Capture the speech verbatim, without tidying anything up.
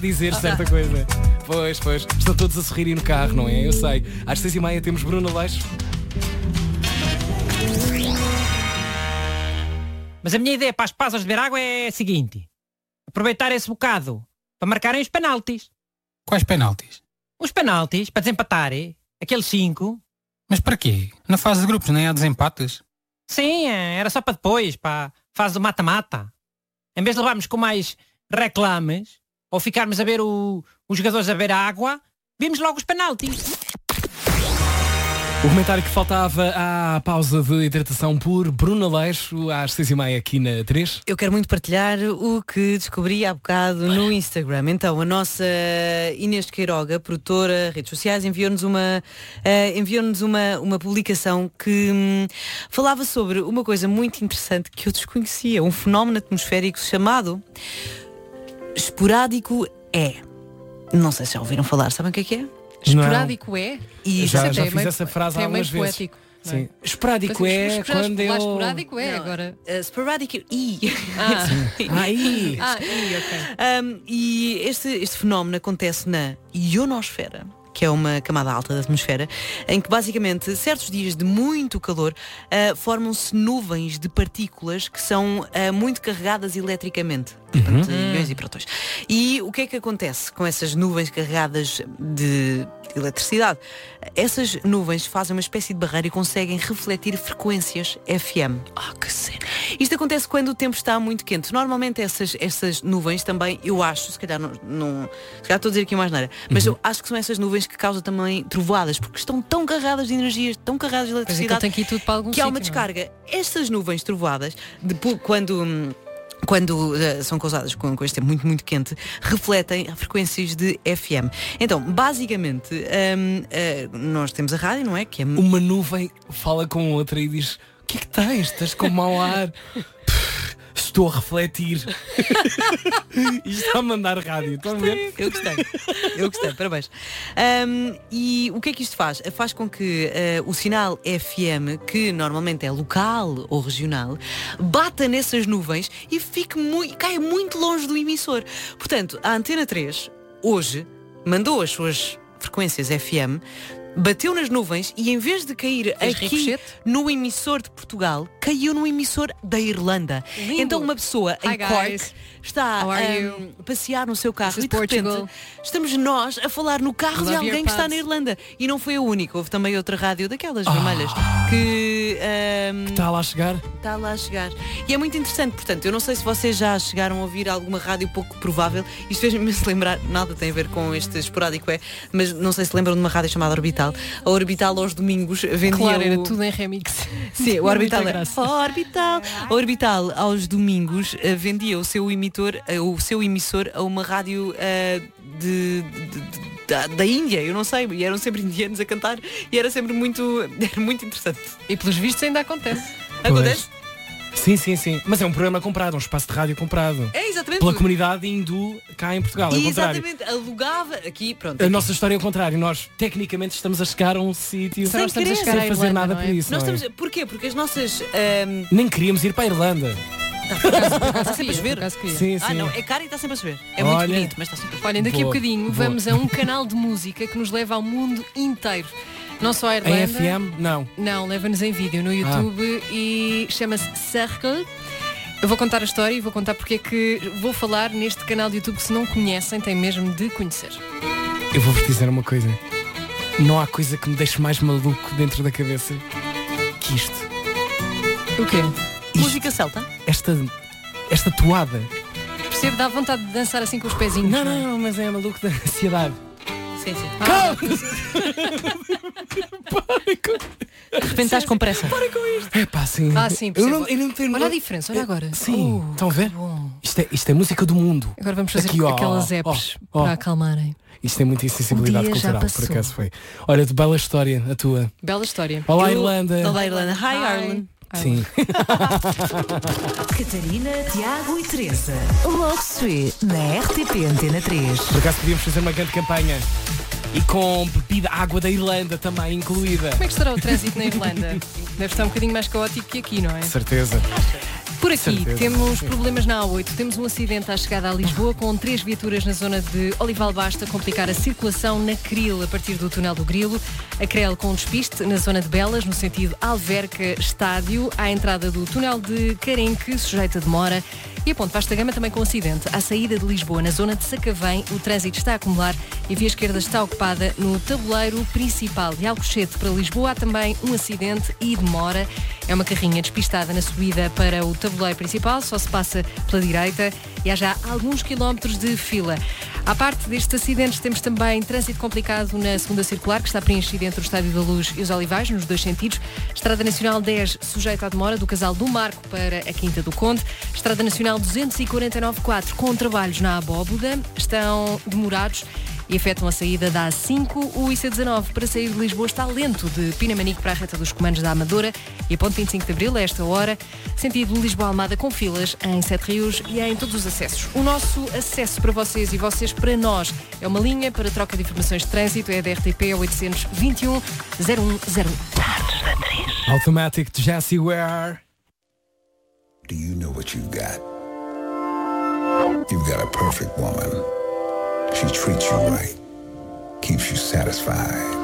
dizer certa coisa. Pois, pois. Estão todos a sorrir no carro, não é? Eu sei. Às seis e meia temos Bruno Leixo. Mas a minha ideia para as pausas de beber água é a seguinte: aproveitar esse bocado para marcarem os penaltis. Quais penaltis? Os penaltis, para desempatar, aqueles cinco. Mas para quê? Na fase de grupos nem há desempates? Sim, era só para depois, para a fase do mata-mata. Em vez de levarmos com mais reclames, ou ficarmos a ver o, os jogadores a beber a água, vimos logo os penaltis. O comentário que faltava à pausa de hidratação por Bruno Leixo, às seis e meia aqui na três. Eu quero muito partilhar o que descobri há bocado no Instagram. Então, a nossa Inês de Queiroga, produtora, redes sociais, enviou-nos uma, uh, enviou-nos uma, uma publicação que hum, falava sobre uma coisa muito interessante que eu desconhecia, um fenómeno atmosférico chamado esporádico é. Não sei se já ouviram falar, sabem o que é que é? Esporádico é? E já já já fiz meio, essa frase é algumas meio vezes. poético. Sim. Esporádico é quando eu... Esporádico é Não, agora. Uh, sporadic e Ah, Aí. ah e, ok. um, e este, este fenómeno acontece na ionosfera, que é uma camada alta da atmosfera, em que basicamente certos dias de muito calor uh, formam-se nuvens de partículas que são uh, muito carregadas eletricamente. Portanto, Uhum. íons e prótons. E o que é que acontece com essas nuvens carregadas de eletricidade? Essas nuvens fazem uma espécie de barreira e conseguem refletir frequências F M. Ah, que cena! Isto acontece quando o tempo está muito quente. Normalmente essas, essas nuvens também, eu acho, se calhar não, não se calhar estou a dizer aqui uma asneira, mas eu acho que são essas nuvens que causam também trovoadas, porque estão tão carregadas de energias, tão carregadas de Pois é que ele eletricidade, tem que ir tudo para algum que há uma sítio, não é? descarga. Estas nuvens trovoadas, depois, quando... hum, quando uh, são causadas com, com este tempo muito, muito quente, refletem frequências de F M. Então, basicamente, um, uh, nós temos a rádio, não é? Que é... Uma nuvem fala com outra e diz: o que é que tens? Estás com mau ar? Pff, Estou a refletir. E está a mandar rádio. Estão a ver? Eu gostei, eu gostei, parabéns. Um, e o que é que isto faz? Faz com que uh, o sinal F M, que normalmente é local ou regional, bata nessas nuvens e fique muito, caia muito longe do emissor. Portanto, a Antena três, hoje, mandou as suas frequências F M, bateu nas nuvens e em vez de cair Fez aqui ricochete? no emissor de Portugal, caiu no emissor da Irlanda. Lindo. Então uma pessoa em Hi, Cork guys. está How are a you? passear no seu carro This is e de repente Portugal. estamos nós a falar no carro de Love alguém your que está pads. na Irlanda. E não foi a única, houve também outra rádio daquelas Ah. vermelhas que ahm, Está lá a chegar? está lá a chegar. E é muito interessante, portanto, eu não sei se vocês já chegaram a ouvir alguma rádio pouco provável. Isto fez-me se lembrar, nada tem a ver com este esporádico é, mas não sei se lembram de uma rádio chamada Orbital. A Orbital aos domingos vendia Claro, era o... tudo em remix. Sim, o Orbital Muita era graça. Orbital. A Orbital aos domingos eh, vendia o seu emissor, eh, o seu emissor a uma rádio eh, de, de- de- da, da Índia, eu não sei, e eram sempre indianos a cantar e era sempre muito, era muito interessante. E pelos vistos ainda acontece. Acontece? Sim, sim, sim. Mas é um programa comprado, um espaço de rádio comprado. É exatamente. Pela comunidade hindu cá em Portugal. É o contrário. Exatamente, alugava aqui, pronto. A aqui. nossa história é o contrário. Nós, tecnicamente, estamos a chegar a um sítio Só nós Sem estamos a querer. chegar sem à fazer Irlanda, nada não é? por isso. Nós não é? estamos, porquê? Porque as nossas ahm, Nem queríamos ir para a Irlanda. está sempre a Por chover. acaso queria. Sim, sim. Ah não, é caro e está sempre a chover. É muito Olha. bonito, mas está sempre a chover. Olhem, daqui a Boa, bocadinho boa. vamos a um canal de música que nos leva ao mundo inteiro. Não só à Irlanda. Em F M? Não. Não, leva-nos em vídeo no YouTube e chama-se Circle. Eu vou contar a história e vou contar porque é que vou falar neste canal de YouTube que, se não conhecem, têm mesmo de conhecer. Eu vou-vos dizer uma coisa. Não há coisa que me deixe mais maluco dentro da cabeça que isto. O quê? Isto. Música celta? Esta, esta toada. Percebo, dá vontade de dançar assim com os pezinhos. Não, é? não, não, mas é maluco da ansiedade. Sim, sim. Ah, De repente estás com pressa. É pá, sim. Ah, sim, eu percebo. não, eu não tenho... Olha a diferença, olha agora. Sim, Oh, estão a ver? que bom. Isto é, isto é música do mundo. Agora vamos fazer Aqui, ó, aquelas ó, apps ó, ó. para acalmarem. Isto tem muita insensibilidade O dia já cultural, por passou. acaso foi. Olha, de bela história a tua. Bela história. Olá, Eu- Irlanda. Olá, Irlanda. Hi, Ireland. Sim. Catarina, Tiago e Teresa. Logo se vê na R T P Antena três. Por acaso podíamos fazer uma grande campanha. E com bebida, água da Irlanda também incluída. Como é que estará o trânsito na Irlanda? Deve estar um bocadinho mais caótico que aqui, não é? Certeza. Por aqui Certeza. temos problemas na A oito. Temos um acidente à chegada a Lisboa com três viaturas na zona de Olival Basta a complicar a circulação na Cril a partir do túnel do Grilo. A Crel com despiste na zona de Belas, no sentido Alverca-Estádio, à entrada do túnel de Carenque, sujeita a demora. E a Ponte Vasta Gama também com acidente. À saída de Lisboa, na zona de Sacavém, o trânsito está a acumular e a via esquerda está ocupada no tabuleiro principal de Alcochete para Lisboa. Há também um acidente e demora. É uma carrinha despistada na subida para o tabuleiro principal, só se passa pela direita e há já alguns quilómetros de fila. À parte destes acidentes, temos também trânsito complicado na segunda circular, que está preenchida entre o Estádio da Luz e os Olivais, nos dois sentidos. Estrada Nacional dez, sujeita à demora, do Casal do Marco para a Quinta do Conde. Estrada Nacional duzentos e quarenta e nove quatro, com trabalhos na Abóboda, estão demorados e afetam a saída da A cinco. O I C dezanove para sair de Lisboa está lento, de Pinamanique para a reta dos comandos da Amadora, e a ponte vinte e cinco de Abril, a esta hora, sentido Lisboa-Almada, com filas em Sete Rios e em todos os acessos. O nosso acesso para vocês e vocês para nós é uma linha para troca de informações de trânsito, é a da R T P, oitocentos e vinte e um, zero um zero um. Automatic de Jessie Ware. Do you know what you've got? You've got a perfect woman. She treats you right, keeps you satisfied.